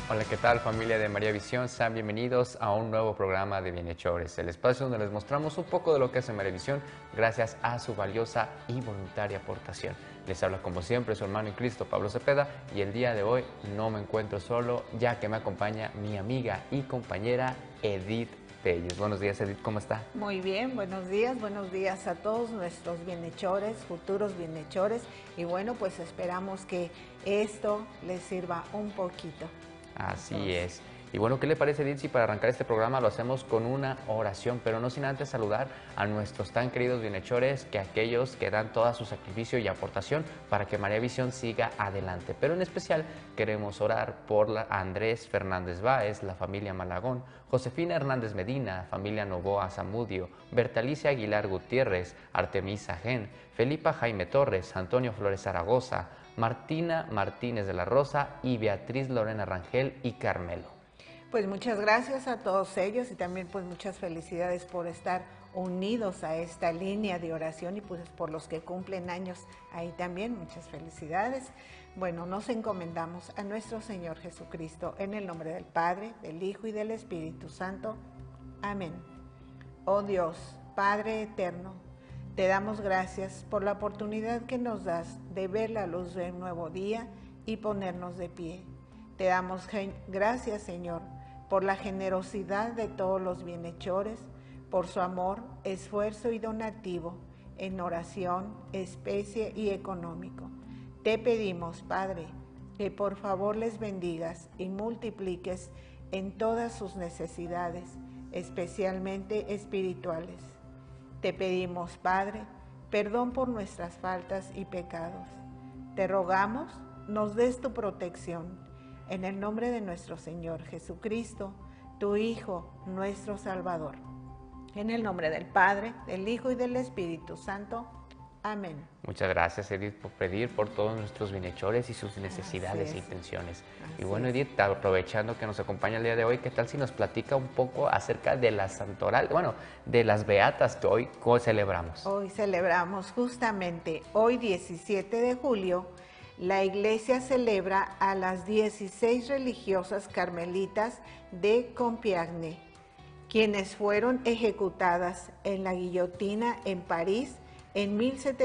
Hola, ¿qué tal familia de María Visión? Sean bienvenidos a un nuevo programa de Bienhechores, el espacio donde les mostramos un poco de lo que hace María Visión gracias a su valiosa y voluntaria aportación. Les habla como siempre su hermano en Cristo, Pablo Cepeda, y el día de hoy no me encuentro solo, ya que me acompaña mi amiga y compañera Edith Telles. Buenos días, Edith, ¿cómo está? Muy bien, buenos días a todos nuestros bienhechores, futuros bienhechores, y bueno, pues esperamos que esto les sirva un poquito. Así es. Y bueno, ¿qué le parece, Edith, si para arrancar este programa lo hacemos con una oración, pero no sin antes saludar a nuestros tan queridos bienhechores, que aquellos que dan todo su sacrificio y aportación para que María Visión siga adelante. Pero en especial queremos orar por Andrés Fernández Báez, la familia Malagón, Josefina Hernández Medina, familia Novoa Zamudio, Bertalicia Aguilar Gutiérrez, Artemisa Gen, Felipa Jaime Torres, Antonio Flores Zaragoza, Martina Martínez de la Rosa y Beatriz Lorena Rangel y Carmelo. Pues muchas gracias a todos ellos y también pues muchas felicidades por estar unidos a esta línea de oración y pues por los que cumplen años ahí también, muchas felicidades. Bueno, nos encomendamos a nuestro Señor Jesucristo en el nombre del Padre, del Hijo y del Espíritu Santo. Amén. Oh Dios, Padre eterno, te damos gracias por la oportunidad que nos das de ver la luz de un nuevo día y ponernos de pie. Te damos gracias, Señor, por la generosidad de todos los bienhechores, por su amor, esfuerzo y donativo en oración, especie y económico. Te pedimos, Padre, que por favor les bendigas y multipliques en todas sus necesidades, especialmente espirituales. Te pedimos, Padre, perdón por nuestras faltas y pecados. Te rogamos, nos des tu protección. En el nombre de nuestro Señor Jesucristo, tu Hijo, nuestro Salvador. En el nombre del Padre, del Hijo y del Espíritu Santo. Amén. Muchas gracias, Edith, por pedir por todos nuestros bienhechores y sus necesidades e intenciones. Y bueno, Edith, aprovechando que nos acompaña el día de hoy, ¿qué tal si nos platica un poco acerca de la santoral, de las beatas que hoy celebramos? Hoy celebramos justamente, hoy 17 de julio, la Iglesia celebra a las 16 religiosas carmelitas de Compiègne, quienes fueron ejecutadas en la guillotina en París en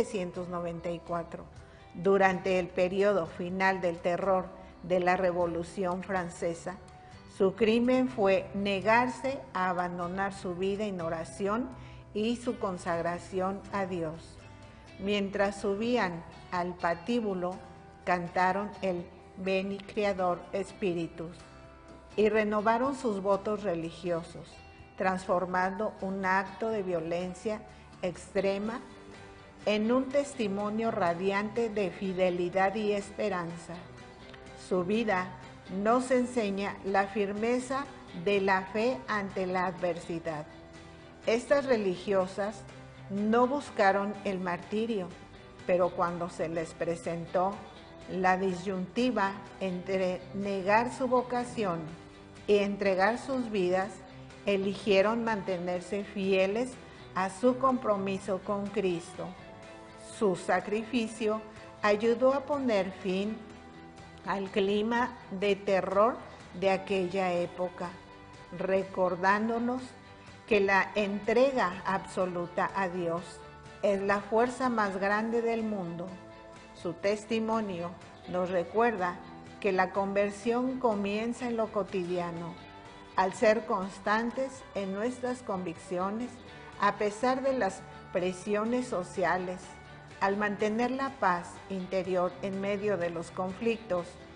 1794, durante el periodo final del terror de la Revolución Francesa. Su crimen fue negarse a abandonar su vida en oración y su consagración a Dios. Mientras subían al patíbulo, cantaron el Veni Creator Spiritus y renovaron sus votos religiosos, transformando un acto de violencia extrema en un testimonio radiante de fidelidad y esperanza. Su vida nos enseña la firmeza de la fe ante la adversidad. Estas religiosas no buscaron el martirio, pero cuando se les presentó la disyuntiva entre negar su vocación y entregar sus vidas, eligieron mantenerse fieles a su compromiso con Cristo. Su sacrificio ayudó a poner fin al clima de terror de aquella época, recordándonos que la entrega absoluta a Dios es la fuerza más grande del mundo. Su testimonio nos recuerda que la conversión comienza en lo cotidiano, al ser constantes en nuestras convicciones, a pesar de las presiones sociales, al mantener la paz interior en medio de los conflictos